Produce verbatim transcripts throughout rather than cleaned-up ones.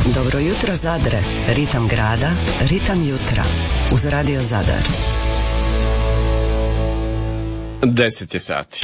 Dobro jutro Zadre, ritam grada, ritam jutra, uz Radio Zadar. Deset je sati.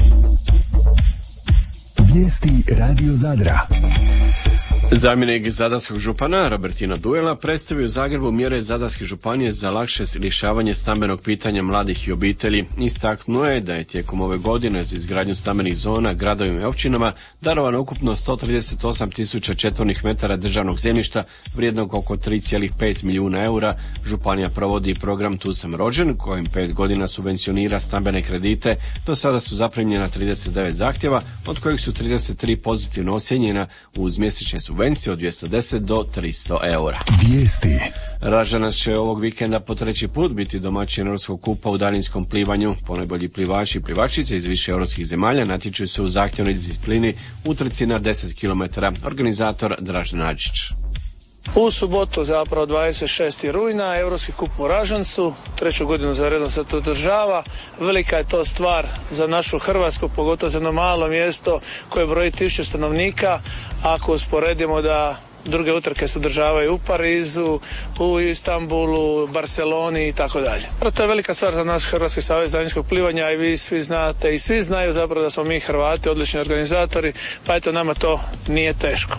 Vijesti Radio Zadra. Zamjenik zadarskog župana Robertino Dujela predstavio u Zagrebu mjere Zadarske županije za lakše rješavanje stambenog pitanja mladih i obitelji. Istaknuo je da je tijekom ove godine za izgradnju stambenih zona gradovima i općinama darovano ukupno sto trideset osam tisuća četvornih metara državnog zemljišta vrijednog oko tri zarez pet milijuna eura. Županija provodi program Tu sam rođen kojim pet godina subvencionira stambene kredite. Do sada su zaprimljena trideset devet zahtjeva, od kojih su trideset tri pozitivno ocjenjena uz mjesečne subvencije od dvjesto deset do tristo eura. Vijesti. Ražanac će ovog vikenda po treći put biti domaćin Europskog kupa u daljinskom plivanju. Ponajbolji plivači i plivačice iz više europskih zemalja natječu se u zahtjevnoj disciplini utrci na deset kilometara. Organizator Dražen Nađić. U subotu, zapravo dvadeset šestog rujna, Europski kup u Ražancu, treću godinu za redom se to održava. Velika je to stvar za našu Hrvatsku, pogotovo za jedno malo mjesto koje broji tisuću stanovnika. Ako usporedimo da druge utrke se održavaju u Parizu, u Istanbulu, Barceloni i tako dalje. To je velika stvar za naš Hrvatski savez daljinskog plivanja i vi svi znate i svi znaju zapravo da smo mi Hrvati odlični organizatori, pa eto nama to nije teško.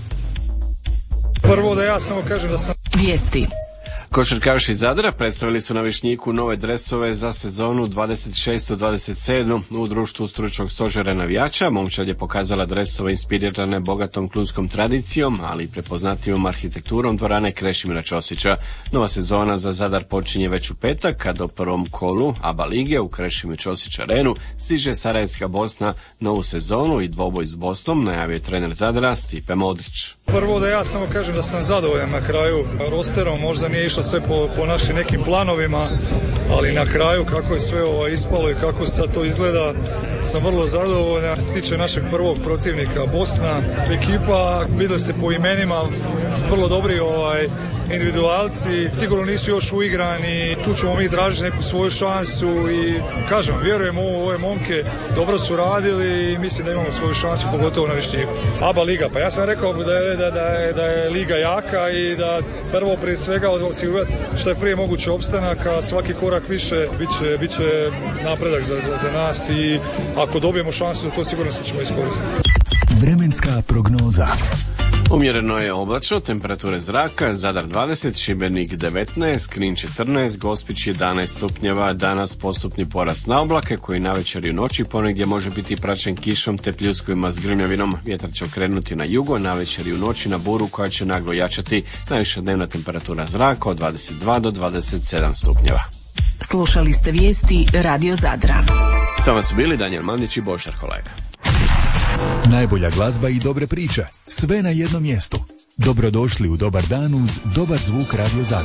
Prvo da ja samo kažem da sam... Vijesti. Košarkaši Zadra predstavili su na Višnjiku nove dresove za sezonu dvadeset šest dvadeset sedam u društvu stručnog stožera navijača. Momčad je pokazala dresove inspirirane bogatom klunskom tradicijom, ali i prepoznatijom arhitekturom dvorane Krešimira Ćosića. Nova sezona za Zadar počinje već u petak, kad u prvom kolu ABA lige u Krešimir Ćosić arenu stiže Sarajevska Bosna. Novu sezonu i dvoboj s Bosnom najavio je trener Zadra Stipe Modrić. Prvo da ja samo kažem da sam zadovoljan na kraju rosterom, možda nije išlo sve po, po našim nekim planovima, ali na kraju kako je sve ovo ispalo i kako sad to izgleda, sam vrlo zadovoljan. Što se tiče našeg prvog protivnika Bosna, ekipa, vidjeli ste po imenima, vrlo dobri ovaj, individualci, sigurno nisu još uigrani, tu ćemo mi tražiti neku svoju šansu i kažem, vjerujem u ove momke, dobro su radili i mislim da imamo svoju šansu, pogotovo na Višnjiku. ABA liga, pa ja sam rekao da je, da, da je, da je liga jaka i da prvo prije svega osigurati što je prije moguće opstanak, a svaki korak više bit će, bit će napredak za, za, za nas i ako dobijemo šansu, to sigurno se ćemo iskoristiti. Vremenska prognoza. Umjereno je oblačno, temperature zraka, Zadar dvadeset, Šibenik devetnaest, Knin četrnaest, Gospić jedanaest stupnjeva. Danas postupni porast na oblake koji navečer i u noći ponegdje može biti praćen kišom te pljuskovima s grmljavinom. Vjetar će okrenuti na jugo, navečer i u noći na buru koja će naglo jačati. Najviša dnevna temperatura zraka od dvadeset dva do dvadeset sedam stupnjeva. Slušali ste vijesti Radio Zadra. Sa vama su bili Danijel Mandić i Božar Kolega. Najbolja glazba i dobre priče, sve na jednom mjestu. Dobrodošli u dobar dan uz dobar zvuk Radio Zadra.